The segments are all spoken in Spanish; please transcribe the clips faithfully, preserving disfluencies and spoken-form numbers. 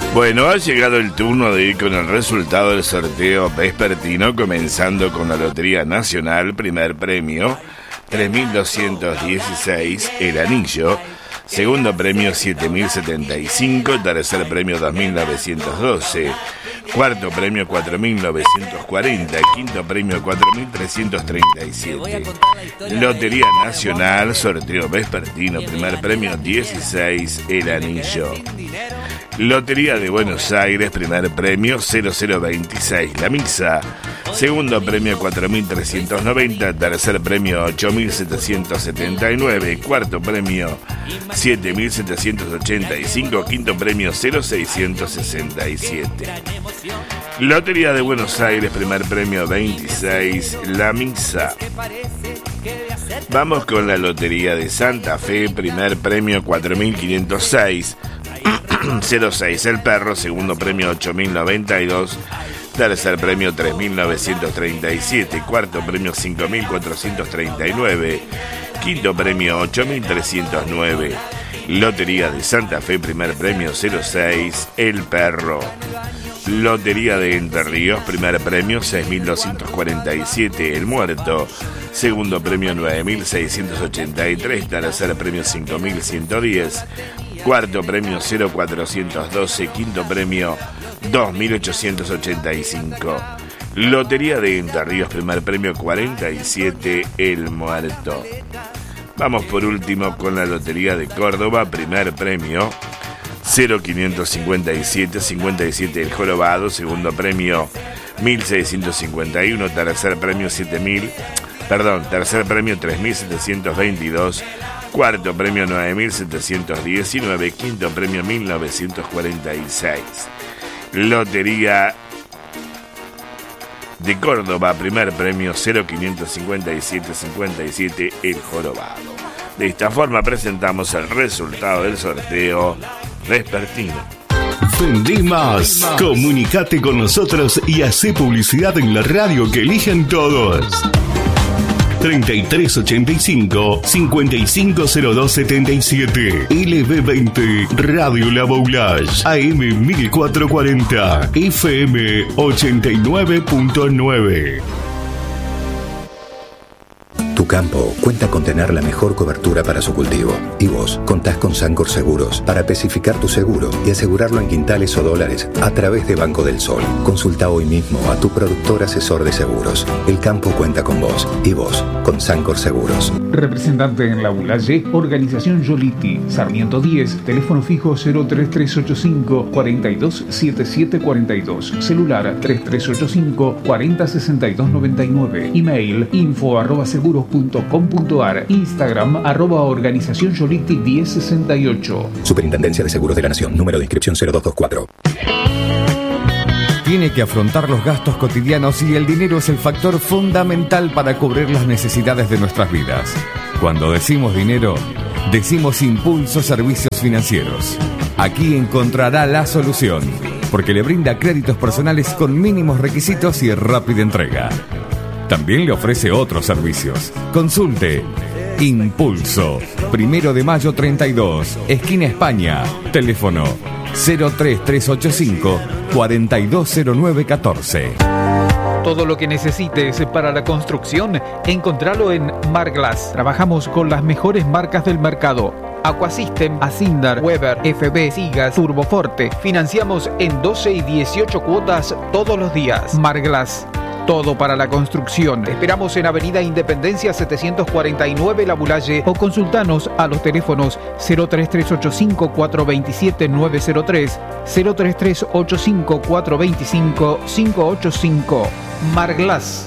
Bueno, ha llegado el turno de ir con el resultado del sorteo vespertino, comenzando con la Lotería Nacional. Primer premio, tres mil doscientos dieciséis, el anillo. Segundo premio, siete mil setenta y cinco. Tercer premio, dos mil novecientos doce. Cuarto premio, cuatro mil novecientos cuarenta. Quinto premio, cuatro mil trescientos treinta y siete. Lotería Nacional, sorteo vespertino. Primer premio, dieciséis, el anillo. Lotería de Buenos Aires, primer premio, cero cero veintiséis, la misa. Segundo premio, cuatro mil trescientos noventa. Tercer premio, ocho mil setecientos setenta y nueve. Cuarto premio, siete mil setecientos ochenta y cinco. Quinto premio, cero seiscientos sesenta y siete. Lotería de Buenos Aires, primer premio, veintiséis, la misa. Vamos con la Lotería de Santa Fe, primer premio, cuatro mil quinientos seis. cero seis, el perro. Segundo premio, ocho mil noventa y dos. Tercer premio, tres mil novecientos treinta y siete. Cuarto premio, cinco mil cuatrocientos treinta y nueve. Quinto premio, ocho mil trescientos nueve. Lotería de Santa Fe, primer premio, cero seis, el perro. Lotería de Entre Ríos, primer premio, seis mil doscientos cuarenta y siete, el muerto. Segundo premio, nueve mil seiscientos ochenta y tres. Tercer premio, cinco mil ciento diez. Cuarto premio, cero mil cuatrocientos doce. Quinto premio, dos mil ochocientos ochenta y cinco. Lotería de Entre Ríos, primer premio, cuarenta y siete, el muerto. Vamos por último con la Lotería de Córdoba, primer premio, cero mil quinientos cincuenta y siete, cincuenta y siete, el jorobado. Segundo premio, mil seiscientos cincuenta y uno. Tercer premio, siete mil, perdón, tercer premio, tres mil setecientos veintidós. Cuarto premio, nueve mil setecientos diecinueve. Quinto premio, mil novecientos cuarenta y seis. Lotería de Córdoba, primer premio, cero mil quinientos cincuenta y siete, cincuenta y siete, el jorobado. De esta forma presentamos el resultado del sorteo vespertino. Vendí más. Comunicate con nosotros y hacé publicidad en la radio que eligen todos. treinta y tres ochenta y cinco, cincuenta y cinco cero dos setenta y siete. L B veinte Radio La Boulage, A M mil cuatrocientos cuarenta, F M ochenta y nueve punto nueve. Tu campo cuenta con tener la mejor cobertura para su cultivo. Y vos contás con Sancor Seguros para especificar tu seguro y asegurarlo en quintales o dólares a través de Banco del Sol. Consulta hoy mismo a tu productor asesor de seguros. El campo cuenta con vos y vos con Sancor Seguros. Representante en La Boulaye, Organización Yoliti, Sarmiento diez, teléfono fijo cero tres tres ocho cinco, cuatro dos siete siete cuatro dos, celular tres tres ocho cinco, cuatro cero seis dos nueve nueve, email info arroba seguros punto com punto ar, Instagram arroba organización Yoliti diez sesenta y ocho. Superintendencia de Seguros de la Nación, número de inscripción cero dos dos cuatro. Tiene que afrontar los gastos cotidianos y el dinero es el factor fundamental para cubrir las necesidades de nuestras vidas. Cuando decimos dinero, decimos Impulso Servicios Financieros. Aquí encontrará la solución, porque le brinda créditos personales con mínimos requisitos y rápida entrega. También le ofrece otros servicios. Consulte Impulso, Primero de Mayo treinta y dos, esquina España. Teléfono cero tres tres ocho cinco, cuatro dos cero nueve uno cuatro. Todo lo que necesites para la construcción, encontralo en Marglass. Trabajamos con las mejores marcas del mercado. Aquasystem, Asindar, Weber, F B, Sigas, Turboforte. Financiamos en doce y dieciocho cuotas todos los días. Marglass. Todo para la construcción. Te esperamos en Avenida Independencia setecientos cuarenta y nueve La Boulaye o consultanos a los teléfonos cero tres tres ocho cinco, cuatro dos siete, nueve cero tres, cero tres tres ocho cinco, cuatro dos cinco, cinco ocho cinco. Marglass.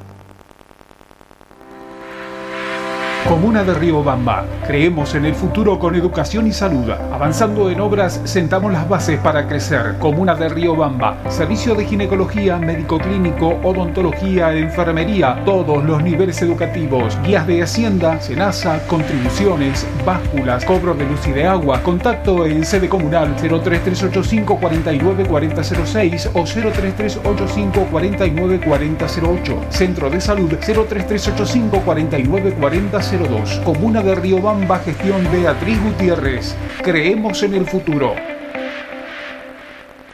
Comuna de Riobamba. Creemos en el futuro con educación y salud. Avanzando en obras, sentamos las bases para crecer. Comuna de Riobamba. Servicio de ginecología, médico clínico, odontología, enfermería, todos los niveles educativos. Guías de Hacienda, Senasa, contribuciones, básculas, cobro de luz y de agua. Contacto en sede comunal cero tres tres ocho cinco, cuatro nueve cuatro cero cero seis o cero tres tres ocho cinco, cuatro nueve cuatro cero ocho. Centro de Salud cero tres tres ocho cinco, cuatro nueve cuatro cero dos. Comuna de Riobamba, gestión Beatriz Gutiérrez. Creemos en el futuro.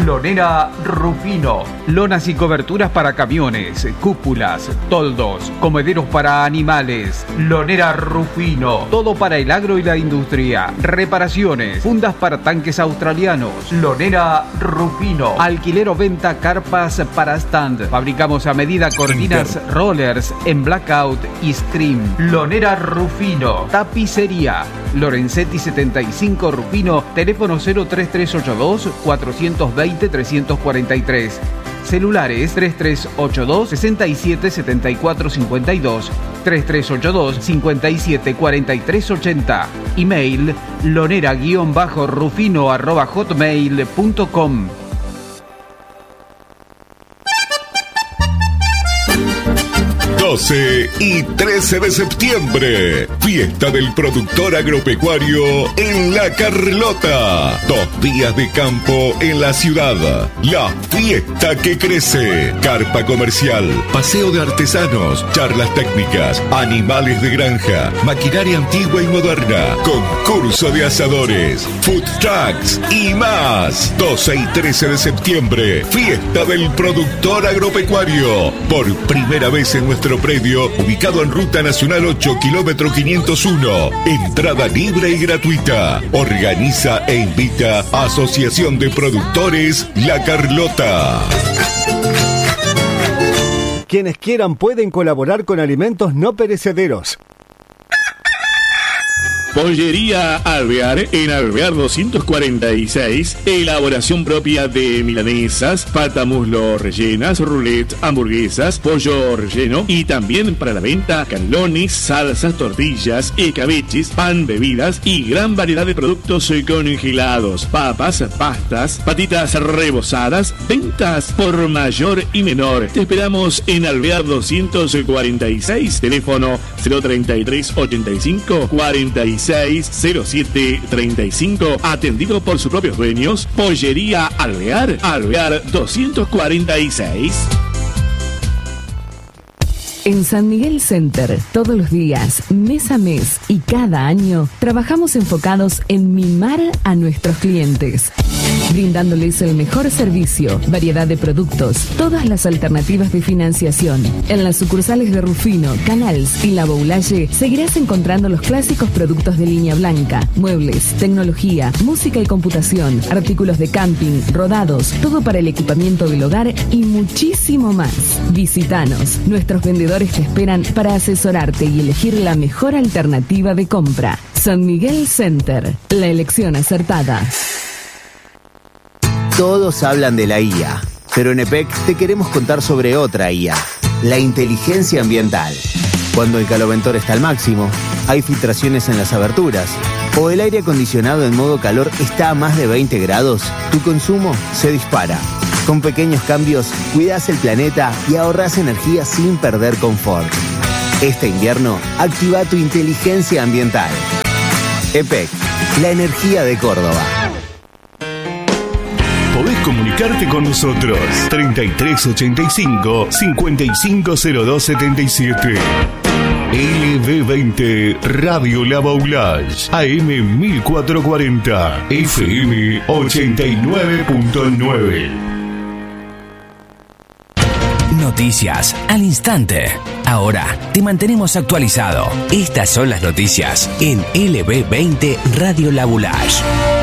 Lonera Rufino. Lonas y coberturas para camiones, cúpulas, toldos, comederos para animales. Lonera Rufino. Todo para el agro y la industria. Reparaciones, fundas para tanques australianos. Lonera Rufino. Alquiler o venta carpas para stand. Fabricamos a medida cortinas, rollers en blackout y scream. Lonera Rufino. Tapicería. Lorenzetti setenta y cinco Rufino. Teléfono cero tres tres ocho dos, cuatro dos cero, tres cuatro tres. Celulares tres tres ocho dos, seis siete siete cuatro cinco dos, tres tres ocho dos, cinco siete cuatro tres ocho cero. Email lonera-rufino arroba hotmail punto com. doce y trece de septiembre, fiesta del productor agropecuario en La Carlota. Dos días de campo en la ciudad. La fiesta que crece. Carpa comercial, paseo de artesanos, charlas técnicas, animales de granja, maquinaria antigua y moderna, concurso de asadores, food trucks y más. doce y trece de septiembre, fiesta del productor agropecuario. Por primera vez en nuestro predio, ubicado en Ruta Nacional ocho, kilómetro quinientos uno. Entrada libre y gratuita. Organiza e invita Asociación de Productores La Carlota. Quienes quieran pueden colaborar con alimentos no perecederos. Pollería Alvear, en Alvear doscientos cuarenta y seis, elaboración propia de milanesas, pata muslo rellenas, roulette, hamburguesas, pollo relleno y también para la venta canelones, salsas, tortillas, escabeches, pan, bebidas y gran variedad de productos congelados, papas, pastas, patitas rebozadas, ventas por mayor y menor. Te esperamos en Alvear doscientos cuarenta y seis, teléfono cero treinta y tres ochenta y cinco cuarenta y seis cero siete treinta y cinco, atendido por sus propios dueños. Pollería Alvear, Alvear doscientos cuarenta y seis. En San Miguel Center, todos los días, mes a mes y cada año, trabajamos enfocados en mimar a nuestros clientes, brindándoles el mejor servicio, variedad de productos, todas las alternativas de financiación. En las sucursales de Rufino, Canals y La Boulaye seguirás encontrando los clásicos productos de línea blanca, muebles, tecnología, música y computación, artículos de camping, rodados, todo para el equipamiento del hogar y muchísimo más. Visítanos, nuestros vendedores te esperan para asesorarte y elegir la mejor alternativa de compra. San Miguel Center, la elección acertada. Todos hablan de la I A, pero en E P E C te queremos contar sobre otra I A, la inteligencia ambiental. Cuando el caloventor está al máximo, hay filtraciones en las aberturas, o el aire acondicionado en modo calor está a más de veinte grados, tu consumo se dispara. Con pequeños cambios, cuidas el planeta y ahorras energía sin perder confort. Este invierno, activa tu inteligencia ambiental. E P E C, la energía de Córdoba. Podés comunicarte con nosotros. treinta y tres ochenta y cinco, cincuenta y cinco cero dos setenta y siete. L B veinte Radio La Boulaye, A M mil cuatrocientos cuarenta, F M ochenta y nueve punto nueve. Noticias al instante. Ahora te mantenemos actualizado. Estas son las noticias en L B veinte Radio La Boulaye.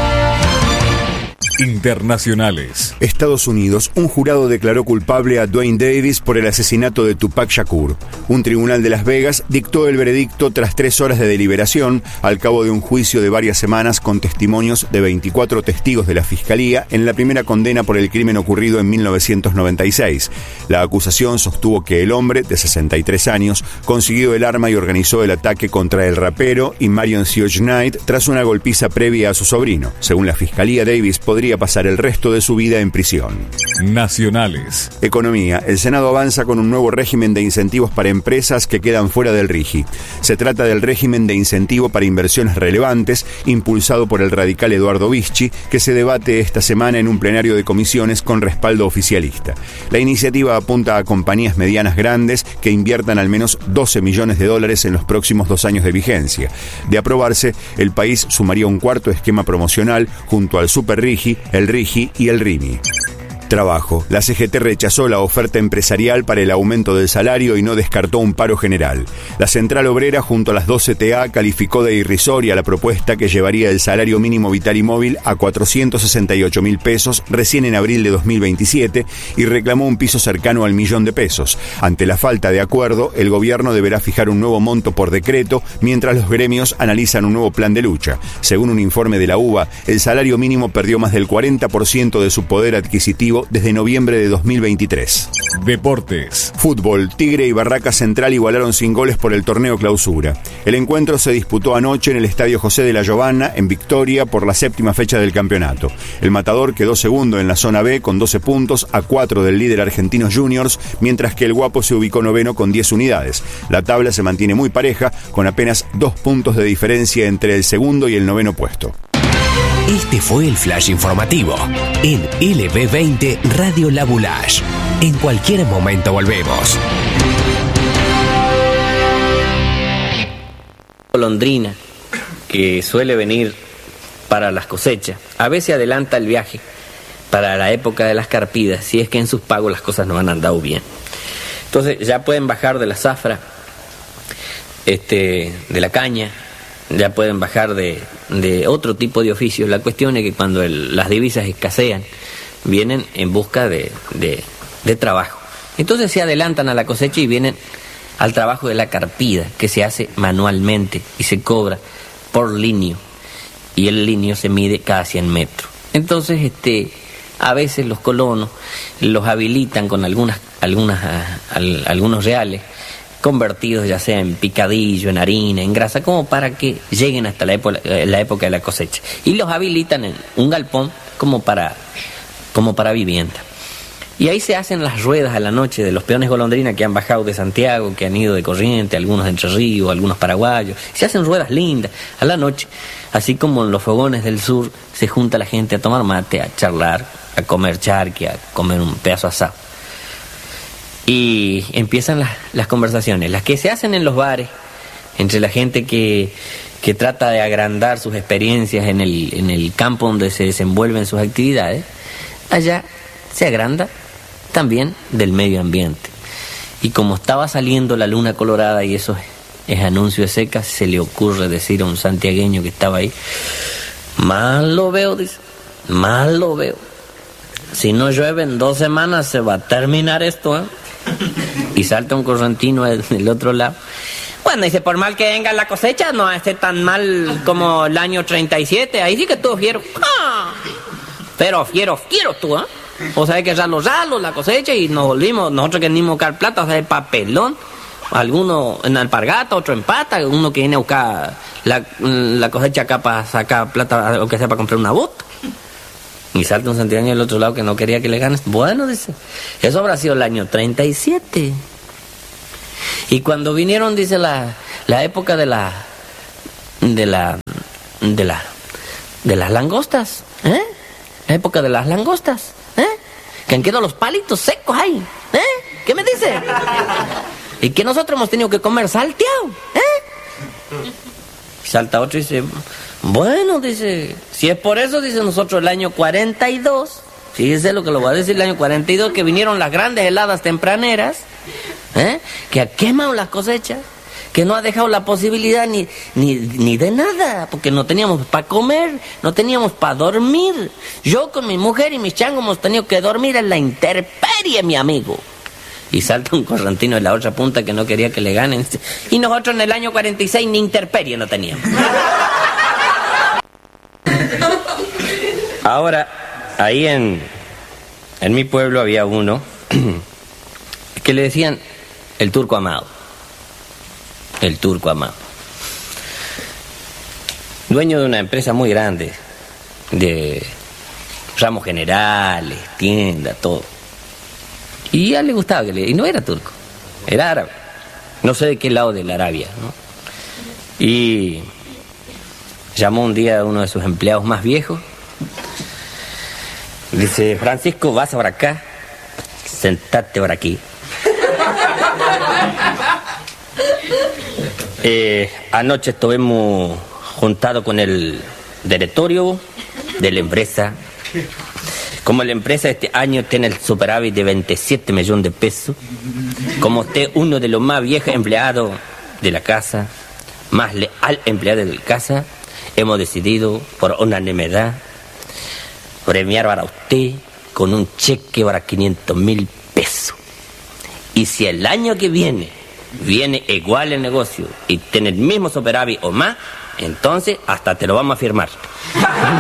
Internacionales. Estados Unidos, un jurado declaró culpable a Duane Davis por el asesinato de Tupac Shakur. Un tribunal de Las Vegas dictó el veredicto tras tres horas de deliberación, al cabo de un juicio de varias semanas con testimonios de veinticuatro testigos de la Fiscalía en la primera condena por el crimen ocurrido en mil novecientos noventa y seis. La acusación sostuvo que el hombre, de sesenta y tres años, consiguió el arma y organizó el ataque contra el rapero y Marion Siege Knight tras una golpiza previa a su sobrino. Según la Fiscalía, Davis podría pasar el resto de su vida en prisión. Nacionales. Economía. El Senado avanza con un nuevo régimen de incentivos para empresas que quedan fuera del RIGI. Se trata del régimen de incentivo para inversiones relevantes, impulsado por el radical Eduardo Bischi, que se debate esta semana en un plenario de comisiones con respaldo oficialista. La iniciativa apunta a compañías medianas grandes que inviertan al menos doce millones de dólares en los próximos dos años de vigencia. De aprobarse, el país sumaría un cuarto esquema promocional junto al Super RIGI, el RIGI y el RIMI. Trabajo. La C G T rechazó la oferta empresarial para el aumento del salario y no descartó un paro general. La Central Obrera, junto a las dos C T A, calificó de irrisoria la propuesta que llevaría el salario mínimo vital y móvil a cuatrocientos sesenta y ocho mil pesos recién en abril de dos mil veintisiete y reclamó un piso cercano al millón de pesos. Ante la falta de acuerdo, el gobierno deberá fijar un nuevo monto por decreto, mientras los gremios analizan un nuevo plan de lucha. Según un informe de la U B A, el salario mínimo perdió más del cuarenta por ciento de su poder adquisitivo desde noviembre de dos mil veintitrés. Deportes. Fútbol. Tigre y Barraca Central igualaron sin goles por el torneo Clausura. El encuentro se disputó anoche en el Estadio José de la Giovanna, en Victoria, por la séptima fecha del campeonato. El Matador quedó segundo en la zona B con doce puntos, a cuatro del líder Argentinos Juniors, mientras que el Guapo se ubicó noveno con diez unidades. La tabla se mantiene muy pareja, con apenas dos puntos de diferencia entre el segundo y el noveno puesto. Este fue el flash informativo en L B veinte Radio Labulash. En cualquier momento volvemos. Golondrina, que suele venir para las cosechas, a veces adelanta el viaje para la época de las carpidas, si es que en sus pagos las cosas no han andado bien. Entonces ya pueden bajar de la zafra, este, de la caña, ya pueden bajar de, de otro tipo de oficios. La cuestión es que cuando el, las divisas escasean, vienen en busca de, de, de trabajo. Entonces se adelantan a la cosecha y vienen al trabajo de la carpida, que se hace manualmente y se cobra por linio, y el linio se mide cada cien metros. Entonces este a veces los colonos los habilitan con algunas, algunas, a, al, algunos reales convertidos ya sea en picadillo, en harina, en grasa, como para que lleguen hasta la época, la época de la cosecha. Y los habilitan en un galpón como para, como para vivienda. Y ahí se hacen las ruedas a la noche de los peones golondrina que han bajado de Santiago, que han ido de Corrientes, algunos de Entre Ríos, algunos paraguayos. Se hacen ruedas lindas a la noche, así como en los fogones del sur se junta la gente a tomar mate, a charlar, a comer charqui, a comer un pedazo asado. Y empiezan las, las conversaciones, las que se hacen en los bares, entre la gente que, que trata de agrandar sus experiencias en el, en el campo donde se desenvuelven sus actividades. Allá se agranda también del medio ambiente. Y como estaba saliendo la luna colorada y eso es, es anuncio de secas, se le ocurre decir a un santiagueño que estaba ahí: mal lo veo, dice, mal lo veo. Si no llueve en dos semanas se va a terminar esto, ¿eh? Y salta un correntino del otro lado. Bueno, dice, por mal que venga la cosecha, no esté tan mal como el año treinta y siete. Ahí sí que tú fiero. ¡Ah! Pero fiero, fiero tú, ¿eh? O sea, que ya los ralos, la cosecha, y nos volvimos, nosotros que venimos a buscar plata, o sea, el papelón. Alguno en alpargata, otro en pata, uno que viene a buscar la, la cosecha acá para sacar plata, o que sea para comprar una bota. Y salta un santiagueño del otro lado que no quería que le ganes. Bueno, dice, eso habrá sido el año treinta y siete. Y cuando vinieron, dice, la, la época de la, de la, de la, de las langostas, ¿eh? La época de las langostas, ¿eh? Que han quedado los palitos secos ahí, ¿eh? ¿Qué me dice? Y que nosotros hemos tenido que comer salteado, ¿eh? Y salta otro y dice, bueno, dice, si es por eso, dice, nosotros el año cuarenta y dos, fíjese lo que lo voy a decir, el año cuarenta y dos, que vinieron las grandes heladas tempraneras, ¿eh? Que ha quemado las cosechas, que no ha dejado la posibilidad ni, ni, ni de nada, porque no teníamos para comer, no teníamos para dormir. Yo con mi mujer y mis changos hemos tenido que dormir en la intemperie, mi amigo. Y salta un correntino de la otra punta que no quería que le ganen. Y nosotros en el año cuarenta y seis ni intemperie no teníamos. Ahora, ahí en, en mi pueblo había uno que le decían el Turco Amado. El Turco Amado. Dueño de una empresa muy grande, de ramos generales, tiendas, todo. Y a él le gustaba que le... Y no era turco, era árabe. No sé de qué lado de la Arabia, ¿no? Y llamó un día a uno de sus empleados más viejos. Dice, Francisco, vas por acá, sentate por aquí. Eh, anoche estuvimos juntados con el directorio de la empresa Como la empresa este año tiene el superávit de veintisiete millones de pesos, como usted uno de los más viejos empleados de la casa, más leal empleado de la casa, hemos decidido por unanimidad premiar para usted con un cheque para quinientos mil pesos. Y si el año que viene viene igual el negocio y tiene el mismo superávit o más, entonces hasta te lo vamos a firmar.